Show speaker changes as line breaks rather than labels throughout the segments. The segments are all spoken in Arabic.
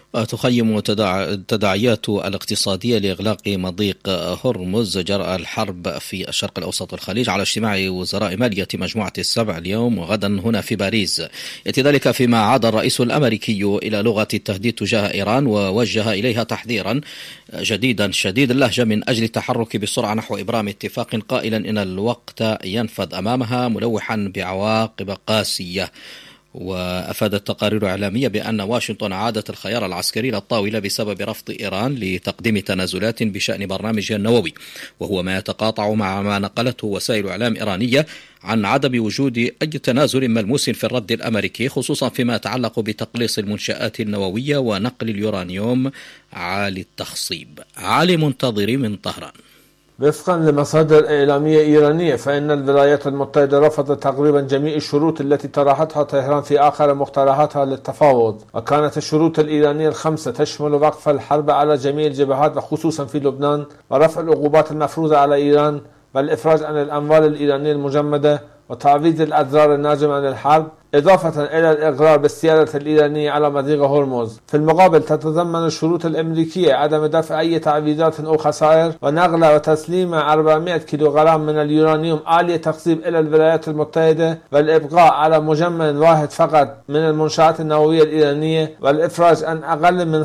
تخيم التداعيات الاقتصادية لإغلاق مضيق هرمز جراء الحرب في الشرق الأوسط والخليج على اجتماع وزراء مالية مجموعة السبع اليوم وغدا هنا في باريس. يأتي ذلك فيما عاد الرئيس الأمريكي إلى لغة التهديد تجاه إيران ووجه إليها تحذيرا جديدا شديد اللهجة من أجل التحرك بسرعة نحو إبرام اتفاق، قائلا إن الوقت ينفذ أمامها، ملوحا بعواقب قاسية. وأفادت تقارير إعلامية بأن واشنطن عادت الخيار العسكري للطاولة بسبب رفض إيران لتقديم تنازلات بشأن برنامجها النووي، وهو ما يتقاطع مع ما نقلته وسائل إعلام إيرانية عن عدم وجود أي تنازل ملموس في الرد الأمريكي، خصوصا فيما يتعلق بتقليص المنشآت النووية ونقل اليورانيوم عالي التخصيب. علي منتظري من طهران.
وفقا لمصادر إعلامية إيرانية، فإن الولايات المتحدة رفضت تقريبا جميع الشروط التي طرحتها طهران في آخر مقترحاتها للتفاوض، وكانت الشروط الإيرانية الخمسة تشمل وقف الحرب على جميع الجبهات وخصوصا في لبنان، ورفع العقوبات المفروضة على إيران، والإفراج عن الأموال الإيرانية المجمدة، وتعويض الأضرار الناجمة عن الحرب، إضافة إلى الإقرار بالسيادة الإيرانية على مضيق هرمز. في المقابل تتضمن الشروط الأمريكية عدم دفع أي تعويضات أو خسائر، ونقل وتسليم 400 كيلوغرام من اليورانيوم عالي التخصيب إلى الولايات المتحدة، والإبقاء على مجمد واحد فقط من المنشآت النووية الإيرانية، والإفراج عن أقل من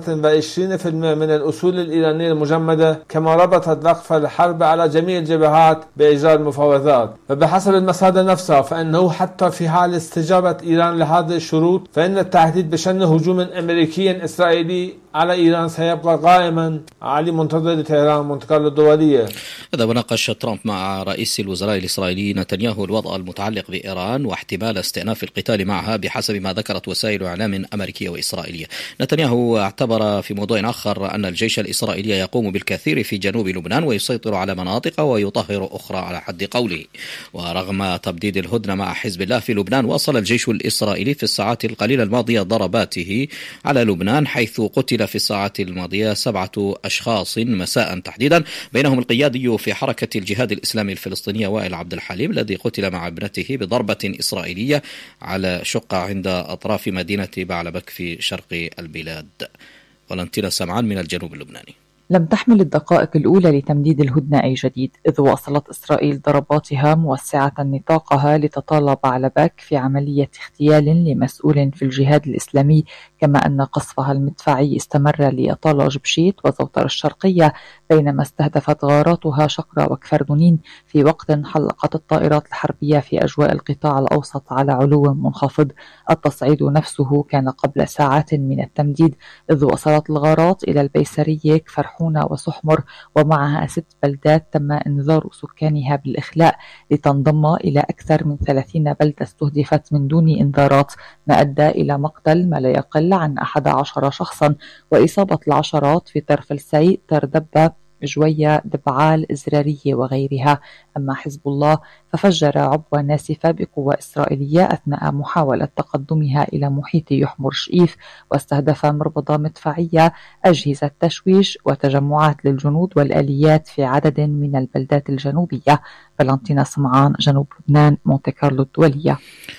25% من الأصول الإيرانية المجمدة، كما ربطت وقف الحرب على جميع الجبهات بإجراء المفاوضات. وبحسب المصادر نفسها، فإنه حتى في حال استجابة إيران لهذه الشروط، فإن التهديد بشأن هجوم أمريكي إسرائيلي على إيران سيبقى قائما. علي منتظر، طهران، منطقة الدولية.
هذا وناقش ترامب مع رئيس الوزراء الإسرائيلي نتنياهو الوضع المتعلق بإيران واحتمال استئناف القتال معها بحسب ما ذكرت وسائل إعلام أمريكية وإسرائيلية. نتنياهو اعتبر في موضوع آخر أن الجيش الإسرائيلي يقوم بالكثير في جنوب لبنان ويسيطر على مناطق ويطهر أخرى على حد قوله. ورغم تبديد الهدنة مع حزب الله في لبنان، واصل الجيش الإسرائيلي في الساعات القليلة الماضية ضرباته على لبنان، حيث قتل في الساعات الماضية 7 أشخاص مساء تحديدا، بينهم القيادي في حركة الجهاد الإسلامي الفلسطينية وائل عبد الحليم الذي قتل مع ابنته بضربة إسرائيلية على شقة عند أطراف مدينة بعلبك في شرق البلاد. فالنتينا سمعان من الجنوب اللبناني.
لم تحمل الدقائق الأولى لتمديد الهدنة أي جديد، إذ واصلت إسرائيل ضرباتها موسعة نطاقها لتطال بعلبك في عملية اغتيال لمسؤول في الجهاد الإسلامي، كما أن قصفها المدفعي استمر ليطال جبشيت وزوطر الشرقية، بينما استهدفت غاراتها شقرة وكفر دونين، في وقت حلقت الطائرات الحربية في أجواء القطاع الأوسط على علو منخفض. التصعيد نفسه كان قبل ساعات من التمديد، إذ وصلت الغارات إلى البيسرية، كفر وسحمر، ومعها 6 بلدات تم إنذار سكانها بالإخلاء، لتنضم إلى أكثر من 30 بلدة استهدفت من دون إنذارات، ما أدى إلى مقتل ما لا يقل عن 11 شخصا وإصابة العشرات في طرف السيء، تردبة، جوية، دبعال، إزرارية وغيرها. أما حزب الله ففجر عبوة ناسفة بقوة إسرائيلية أثناء محاولة تقدمها إلى محيط يحمر شئيف، واستهدف مربضة مدفعية، أجهزة تشويش وتجمعات للجنود والآليات في عدد من البلدات الجنوبية. فالنتينا سمعان، جنوب لبنان، مونتي كارلو الدولية.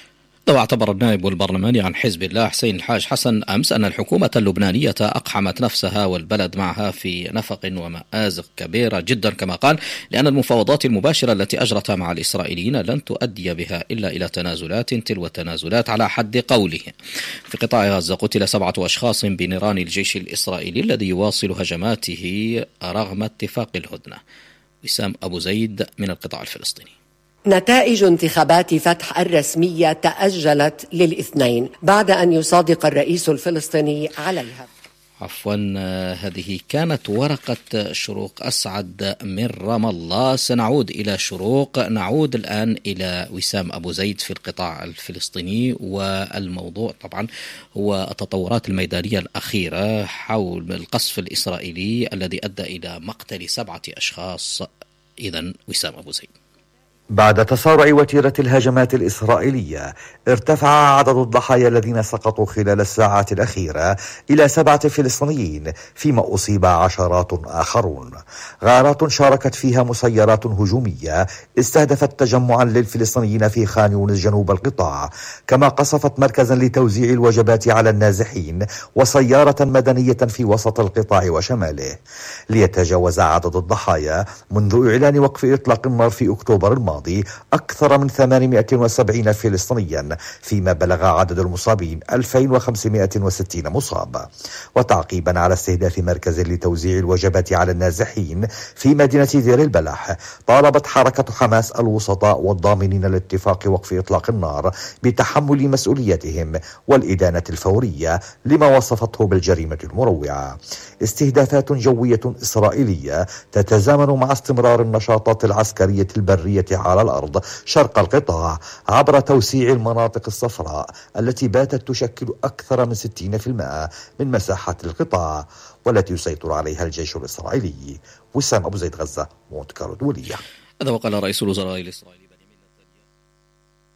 واعتبر النائب البرلماني عن حزب الله حسين الحاج حسن أمس أن الحكومة اللبنانية أقحمت نفسها والبلد معها في نفق ومآزق كبيرة جدا، كما قال، لأن المفاوضات المباشرة التي أجرتها مع الإسرائيليين لن تؤدي بها إلا إلى تنازلات تلو التنازلات على حد قوله. في قطاع غزة قتل 7 أشخاص بنيران الجيش الإسرائيلي الذي يواصل هجماته رغم اتفاق الهدنة. وسام أبو زيد من القطاع الفلسطيني.
نتائج انتخابات فتح الرسمية تأجلت للاثنين بعد أن يصادق الرئيس الفلسطيني عليها.
هذه كانت ورقة شروق أسعد من رام الله. سنعود إلى شروق، نعود الآن إلى وسام أبو زيد في القطاع الفلسطيني، والموضوع طبعا هو التطورات الميدانية الأخيرة حول القصف الإسرائيلي الذي أدى إلى مقتل 7 أشخاص. إذن وسام أبو زيد.
بعد تسارع وتيرة الهجمات الإسرائيلية ارتفع عدد الضحايا الذين سقطوا خلال الساعات الأخيرة إلى 7 فلسطينيين، فيما أصيب عشرات آخرون. غارات شاركت فيها مسيرات هجومية استهدفت تجمعا للفلسطينيين في خان يونس جنوب القطاع، كما قصفت مركزا لتوزيع الوجبات على النازحين وسيارة مدنية في وسط القطاع وشماله. ليتجاوز عدد الضحايا منذ إعلان وقف إطلاق النار في أكتوبر الماضي أكثر من 870 فلسطينيا، فيما بلغ عدد المصابين 2560 مصاب. وتعقيبا على استهداف مركز لتوزيع الوجبات على النازحين في مدينة دير البلح، طالبت حركة حماس الوسطاء والضامنين لاتفاق وقف إطلاق النار بتحمل مسؤوليتهم والإدانة الفورية لما وصفته بالجريمة المروعة. استهدافات جوية إسرائيلية تتزامن مع استمرار النشاطات العسكرية البرية على الأرض شرق القطاع عبر توسيع المناطق الصفراء التي باتت تشكل أكثر من 60% من مساحة القطاع، والتي يسيطر عليها الجيش الإسرائيلي. وسام أبو زيد، غزة، مونت كارلو دولية.
هذا وقال رئيس الوزراء الإسرائيلي